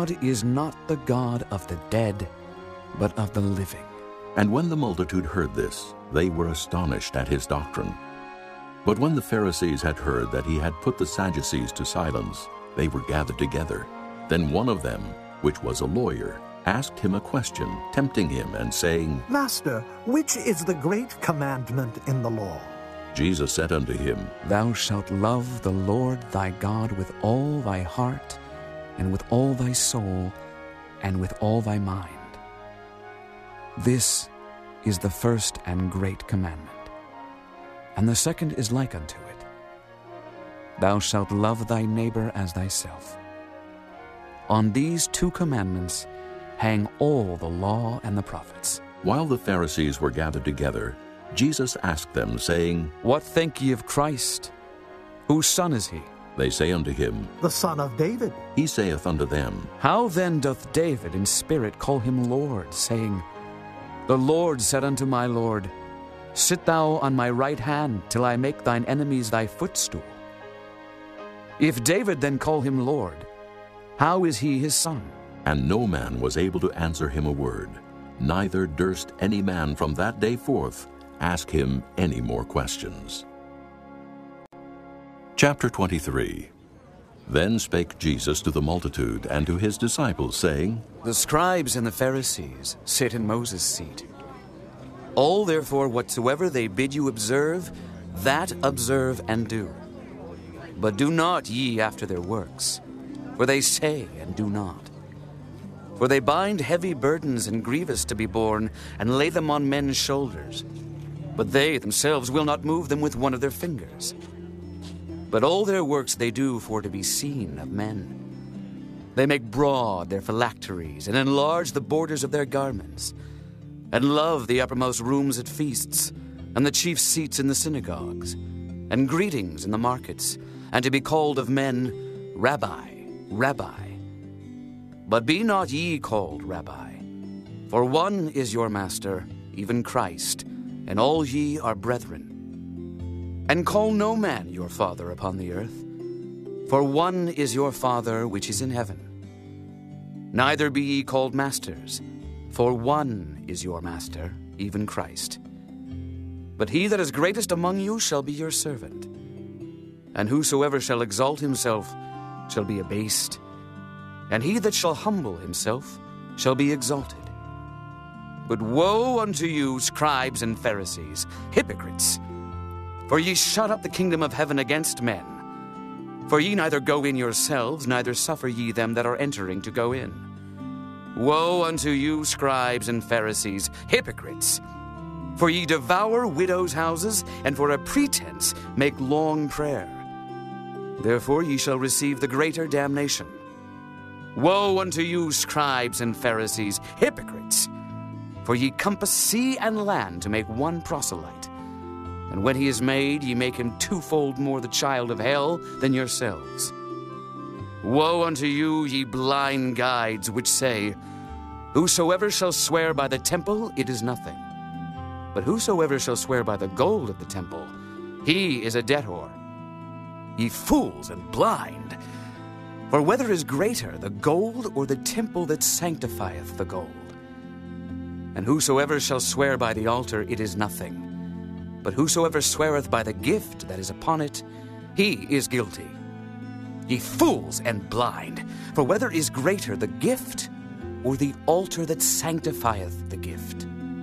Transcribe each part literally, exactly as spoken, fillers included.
God is not the God of the dead, but of the living." And when the multitude heard this, they were astonished at his doctrine. But when the Pharisees had heard that he had put the Sadducees to silence, they were gathered together. Then one of them, which was a lawyer, asked him a question, tempting him and saying, "Master, which is the great commandment in the law?" Jesus said unto him, "Thou shalt love the Lord thy God with all thy heart, and with all thy soul, and with all thy mind. This is the first and great commandment. And the second is like unto it. Thou shalt love thy neighbor as thyself. On these two commandments hang all the law and the prophets." While the Pharisees were gathered together, Jesus asked them, saying, "What think ye of Christ? Whose son is he?" They say unto him, "The son of David." He saith unto them, "How then doth David in spirit call him Lord, saying, The Lord said unto my Lord, Sit thou on my right hand, till I make thine enemies thy footstool? If David then call him Lord, how is he his son?" And no man was able to answer him a word, neither durst any man from that day forth ask him any more questions. Chapter twenty-three. Then spake Jesus to the multitude and to his disciples, saying, "The scribes and the Pharisees sit in Moses' seat. All therefore whatsoever they bid you observe, that observe and do. But do not ye after their works, for they say and do not. For they bind heavy burdens and grievous to be borne, and lay them on men's shoulders. But they themselves will not move them with one of their fingers. But all their works they do for to be seen of men. They make broad their phylacteries, and enlarge the borders of their garments, and love the uppermost rooms at feasts, and the chief seats in the synagogues, and greetings in the markets, and to be called of men, Rabbi, Rabbi. But be not ye called Rabbi, for one is your master, even Christ, and all ye are brethren. And call no man your father upon the earth, for one is your Father which is in heaven. Neither be ye called masters, for one is your master, even Christ. But he that is greatest among you shall be your servant. And whosoever shall exalt himself shall be abased, and he that shall humble himself shall be exalted. But woe unto you, scribes and Pharisees, hypocrites! For ye shut up the kingdom of heaven against men. For ye neither go in yourselves, neither suffer ye them that are entering to go in. Woe unto you, scribes and Pharisees, hypocrites! For ye devour widows' houses, and for a pretense make long prayer. Therefore ye shall receive the greater damnation. Woe unto you, scribes and Pharisees, hypocrites! For ye compass sea and land to make one proselyte. And when he is made, ye make him twofold more the child of hell than yourselves. Woe unto you, ye blind guides, which say, Whosoever shall swear by the temple, it is nothing. But whosoever shall swear by the gold of the temple, he is a debtor. Ye fools and blind! For whether is greater, the gold or the temple that sanctifieth the gold? And whosoever shall swear by the altar, it is nothing. But whosoever sweareth by the gift that is upon it, he is guilty. Ye fools and blind! For whether is greater, the gift or the altar that sanctifieth the gift?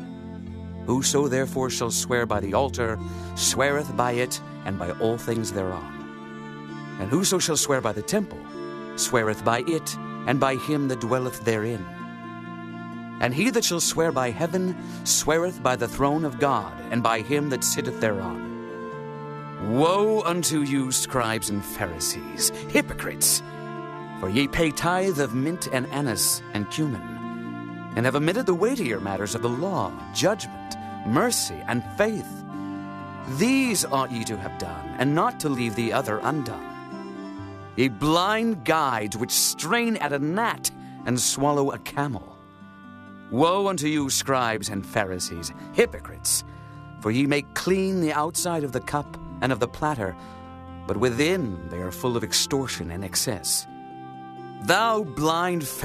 Whoso therefore shall swear by the altar, sweareth by it and by all things thereon. And whoso shall swear by the temple, sweareth by it and by him that dwelleth therein. And he that shall swear by heaven sweareth by the throne of God, and by him that sitteth thereon. Woe unto you, scribes and Pharisees, hypocrites! For ye pay tithe of mint and anise and cumin, and have omitted the weightier matters of the law, judgment, mercy, and faith. These ought ye to have done, and not to leave the other undone. Ye blind guides, which strain at a gnat and swallow a camel. Woe unto you, scribes and Pharisees, hypocrites! For ye make clean the outside of the cup and of the platter, but within they are full of extortion and excess. Thou blind